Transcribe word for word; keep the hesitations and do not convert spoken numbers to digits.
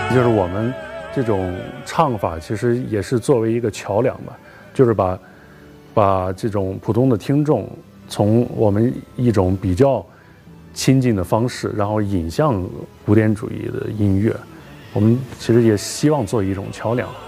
就是我们这种唱法，其实也是作为一个桥梁吧，就是把把这种普通的听众从我们一种比较亲近的方式，然后引向古典主义的音乐。我们其实也希望做一种桥梁。